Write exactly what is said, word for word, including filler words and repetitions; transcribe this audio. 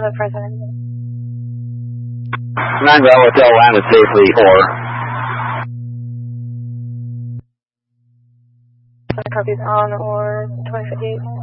the president. nine Bravo Hotel landed safely, or. Copies on or twenty fifty-eight.